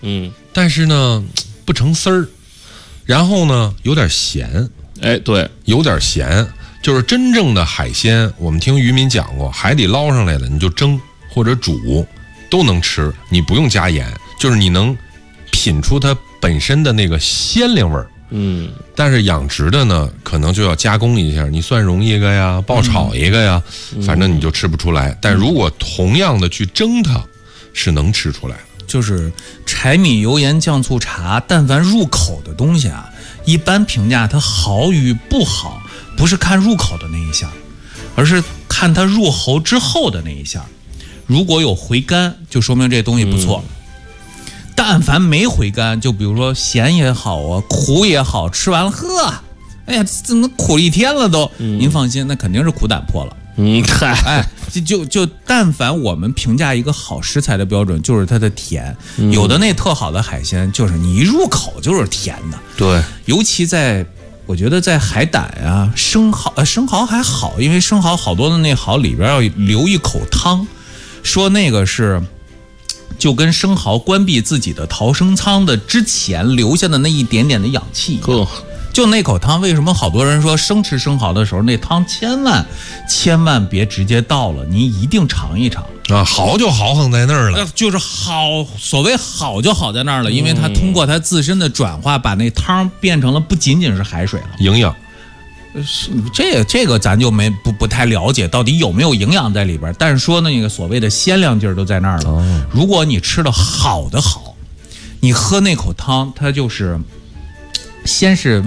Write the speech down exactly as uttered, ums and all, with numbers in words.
嗯， 但是呢不成丝儿，然后呢有点咸， 哎，对， 有点咸。就是真正的海鲜，我们听渔民讲过，海底捞上来的你就蒸或者煮都能吃，你不用加盐，就是你能品出它本身的那个鲜灵味儿。 嗯， 但是养殖的呢，可能就要加工一下，你蒜蓉一个呀，爆炒一个呀， 嗯、 反正你就吃不出来。但如果同样的去蒸它，是能吃出来的。 就是柴米油盐酱醋茶，但凡入口的东西啊，一般评价它好与不好，不是看入口的那一下，而是看它入喉之后的那一下。如果有回甘，就说明这东西不错。嗯、但凡没回甘，就比如说咸也好啊，苦也好，吃完了呵，哎呀，怎么苦了一天了都？嗯、您放心，那肯定是苦胆破了。 嗯，嗨， 哎，就就就，但凡我们评价一个好食材的标准，就是它的甜。嗯、有的那特好的海鲜，就是你一入口就是甜的。 对， 尤其在，我觉得在海胆啊、生蚝，呃，生蚝还好，因为生蚝好多的那蚝里边要留一口汤，说那个是，就跟生蚝关闭自己的逃生舱的之前留下的那一点点的氧气一样。就那口汤，为什么好多人说生吃生蚝的时候，那汤千万千万别直接倒了，你一定尝一尝啊！好就好好在那儿了， 就是好，所谓好就好在那儿了，因为它通过它自身的转化，把那汤变成了不仅仅是海水了， 营养。 是这个这个咱就没不不太了解到底有没有营养在里边，但是说那个所谓的鲜亮劲儿都在那儿了。哦、如果你吃的好的好，你喝那口汤，它就是先是。